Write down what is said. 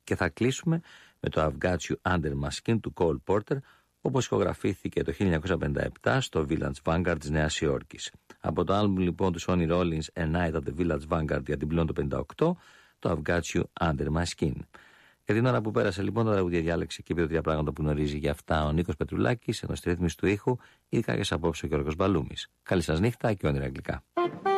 Και θα κλείσουμε με το I've Got You Under My Skin του Cole Porter, όπως ηχογραφήθηκε το 1957 στο Village Vanguard της Νέας Υόρκης. Από το άλμπουμ λοιπόν του Sonny Rollins A Night at the Village Vanguard για την πλέον το 58, το I've Got You Under My Skin. Για την ώρα που πέρασε λοιπόν το τραγούδια διάλεξη και είπε τρία πράγματα που γνωρίζει για αυτά ο Νίκος Πετρουλάκης, ενώ στη ρύθμιση του ήχου ειδικά και απόψε ο Γιώργος Μπαλούμης. Καλή σας νύχτα και όνειρα αγγλικά.